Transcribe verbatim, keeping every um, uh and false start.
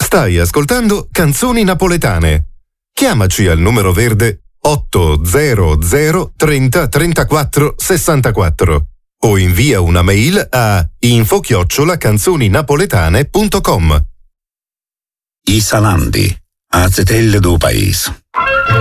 Stai ascoltando Canzoni Napoletane. Chiamaci al numero verde otto zero zero trenta trentaquattro sessantaquattro o invia una mail a info chiocciola canzoninapoletane punto com. I Salandi, a Zetelle do Paese.